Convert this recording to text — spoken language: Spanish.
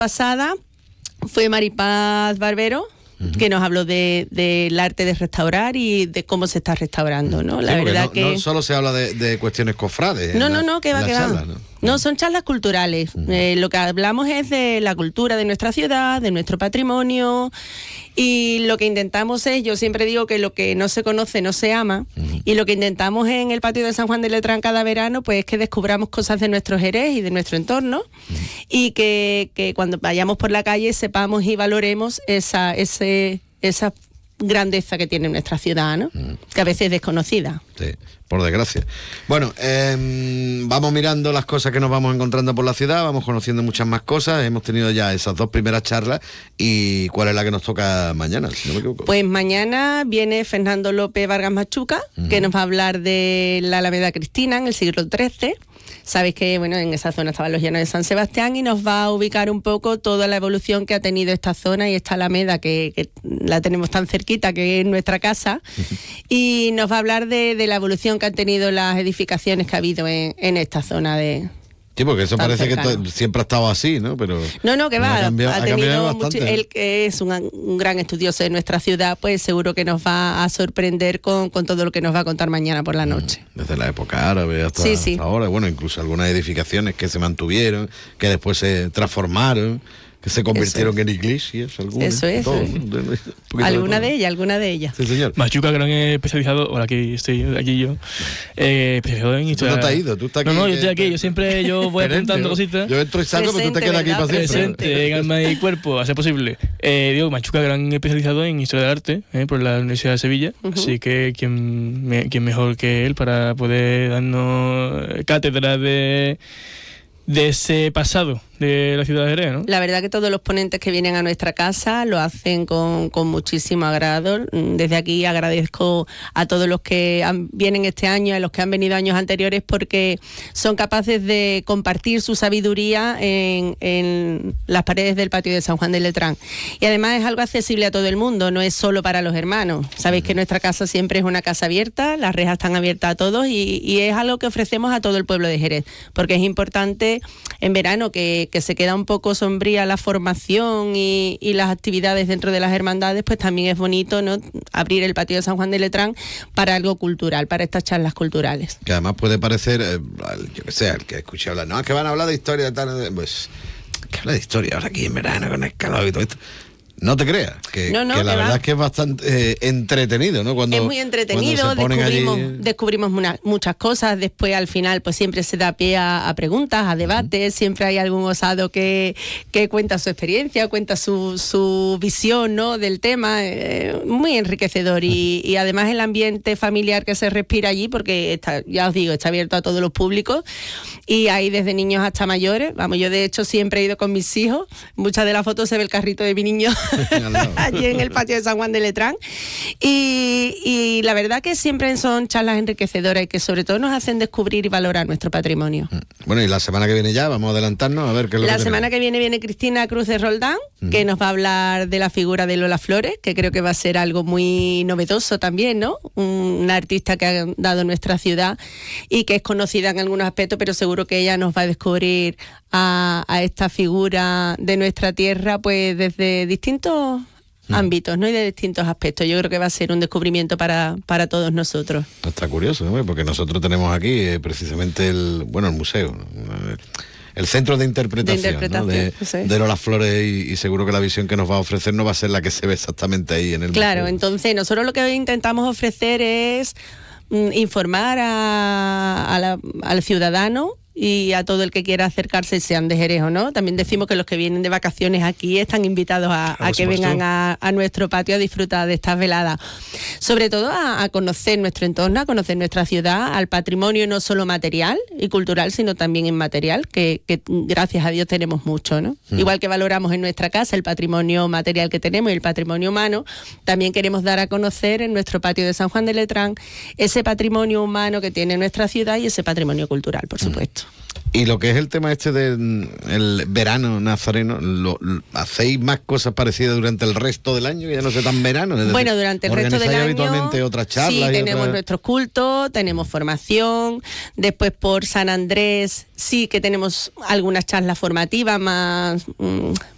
pasada fue Maripaz Barbero, que nos habló del arte de restaurar y de cómo se está restaurando, ¿no? La verdad que no solo se habla de cuestiones cofrades. No, que va. No, son charlas culturales. Lo que hablamos es de la cultura de nuestra ciudad, de nuestro patrimonio, y lo que intentamos es, yo siempre digo que lo que no se conoce no se ama, y lo que intentamos en el patio de San Juan de Letrán cada verano, pues es que descubramos cosas de nuestro Jerez y de nuestro entorno, y que cuando vayamos por la calle sepamos y valoremos esa grandeza que tiene nuestra ciudad, ¿no? Que a veces es desconocida. Sí, por desgracia. Bueno, vamos mirando las cosas que nos vamos encontrando por la ciudad, vamos conociendo muchas más cosas. Hemos tenido ya esas 2 primeras charlas. ¿Y cuál es la que nos toca mañana, si no me equivoco? Pues mañana viene Fernando López Vargas Machuca, que nos va a hablar de la Alameda Cristina en el siglo XIII. Sabéis que en esa zona estaban los llanos de San Sebastián, y nos va a ubicar un poco toda la evolución que ha tenido esta zona y esta Alameda que la tenemos tan cerquita, que es nuestra casa, y nos va a hablar de la evolución que han tenido las edificaciones que ha habido en esta zona de... Sí, porque eso parece cercano. Que siempre ha estado así, ¿no? Pero no, que va, ha tenido mucho, él que es un gran estudioso de nuestra ciudad, pues seguro que nos va a sorprender con todo lo que nos va a contar mañana por la noche. Desde la época árabe hasta ahora, bueno, incluso algunas edificaciones que se mantuvieron, que después se transformaron, que se convirtieron en iglesias, algunas. Eso es. Alguna de ellas. Sí, señor. Machuca, gran especializado, ahora aquí estoy yo, especializado en historia. Tú no te has ido, tú estás aquí. No, yo estoy aquí, yo voy apuntando cositas. Yo entro y salgo, pero tú te quedas aquí para siempre. Presente, en alma y cuerpo, a ser posible. Machuca, gran especializado en historia del arte, por la Universidad de Sevilla, así que ¿quién mejor que él para poder darnos cátedra de ese pasado de la ciudad de Jerez, ¿no? La verdad que todos los ponentes que vienen a nuestra casa lo hacen con muchísimo agrado. Desde aquí agradezco a todos los que vienen este año, a los que han venido años anteriores, porque son capaces de compartir su sabiduría en las paredes del patio de San Juan de Letrán. Y además es algo accesible a todo el mundo, no es solo para los hermanos. Sabéis que nuestra casa siempre es una casa abierta, las rejas están abiertas a todos, y es algo que ofrecemos a todo el pueblo de Jerez, porque es importante en verano que se queda un poco sombría la formación y las actividades dentro de las hermandades, pues también es bonito, ¿no?, abrir el patio de San Juan de Letrán para algo cultural, para estas charlas culturales. Que además puede parecer, yo que sé, el que escuche hablar, no, es que van a hablar de historia y tal, pues, que habla de historia ahora aquí en verano con escalado y todo esto. No te creas, que la verdad es que es bastante entretenido, ¿no? Es muy entretenido, descubrimos muchas cosas. Después, al final, pues siempre se da pie a preguntas, a debates. Siempre hay algún osado que cuenta su experiencia, cuenta su visión, ¿no?, del tema. Muy enriquecedor. Y además el ambiente familiar que se respira allí, porque ya os digo, está abierto a todos los públicos, y hay desde niños hasta mayores. Vamos, yo de hecho siempre he ido con mis hijos. Muchas de las fotos se ve el carrito de mi niño allí en el patio de San Juan de Letrán, y la verdad que siempre son charlas enriquecedoras y que sobre todo nos hacen descubrir y valorar nuestro patrimonio. Bueno, y la semana que viene ya vamos a adelantarnos a ver qué es lo que la semana que viene Cristina Cruz de Roldán, que nos va a hablar de la figura de Lola Flores, que creo que va a ser algo muy novedoso también, ¿no? Una artista que ha dado nuestra ciudad y que es conocida en algunos aspectos, pero seguro que ella nos va a descubrir a esta figura de nuestra tierra, pues desde distintos ámbitos, ¿no?, y de distintos aspectos. Yo creo que va a ser un descubrimiento para todos nosotros. Está curioso, ¿no?, porque nosotros tenemos aquí precisamente el museo, ¿no?, el centro de interpretación, ¿no?, de Lola Flores, y seguro que la visión que nos va a ofrecer no va a ser la que se ve exactamente ahí en el Claro, museo. Entonces nosotros lo que intentamos ofrecer es informar al ciudadano y a todo el que quiera acercarse, sean de Jerez o no. También decimos que los que vienen de vacaciones aquí están invitados a que vengan a nuestro patio a disfrutar de estas veladas. Sobre todo a conocer nuestro entorno, a conocer nuestra ciudad, al patrimonio no solo material y cultural, sino también inmaterial, que gracias a Dios tenemos mucho, ¿no? Igual que valoramos en nuestra casa el patrimonio material que tenemos y el patrimonio humano, también queremos dar a conocer en nuestro patio de San Juan de Letrán ese patrimonio humano que tiene nuestra ciudad y ese patrimonio cultural, por supuesto. Y lo que es el tema este del verano nazareno, ¿hacéis más cosas parecidas durante el resto del año? Ya no sé tan verano. Bueno, durante el resto del año habitualmente otras charlas. Sí, tenemos nuestros cultos, tenemos formación. Después por San Andrés sí que tenemos algunas charlas formativas